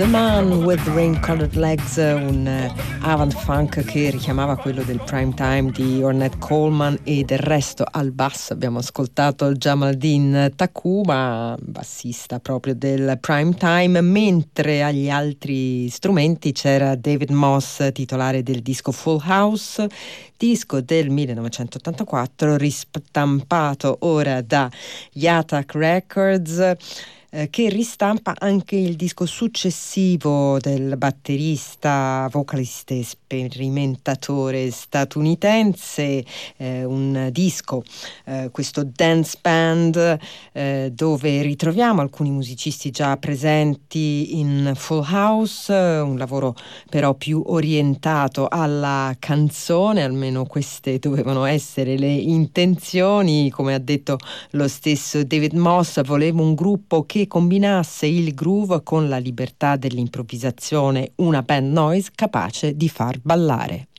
The Man with Rain-Colored Legs, un avant funk che richiamava quello del prime time di Ornette Coleman, e del resto al basso abbiamo ascoltato Jamaldeen Takuma, bassista proprio del prime time, mentre agli altri strumenti c'era David Moss, titolare del disco Full House, disco del 1984 ristampato ora da Yatak Records, che ristampa anche il disco successivo del batterista, vocalist e sperimentatore statunitense, un disco, questo dance band, dove ritroviamo alcuni musicisti già presenti in Full House, un lavoro però più orientato alla canzone, almeno queste dovevano essere le intenzioni. Come ha detto lo stesso David Moss, volevo un gruppo che combinasse il groove con la libertà dell'improvvisazione, una band noise capace di far ballare.